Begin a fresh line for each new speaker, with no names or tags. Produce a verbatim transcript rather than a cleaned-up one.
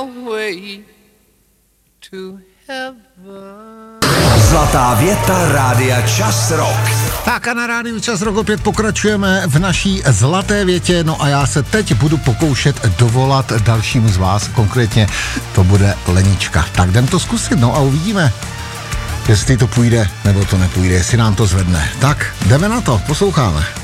way to heaven.
Zlatá věta Rádia Čas Rock.
Tak a na Rádiu Čas Rock opět pokračujeme v naší zlaté větě, no a já se teď budu pokoušet dovolat dalšímu z vás, konkrétně to bude Lenička. Tak jdem to zkusit, no a uvidíme, jestli to půjde, nebo to nepůjde, jestli nám to zvedne. Tak, jdeme na to, posloucháme.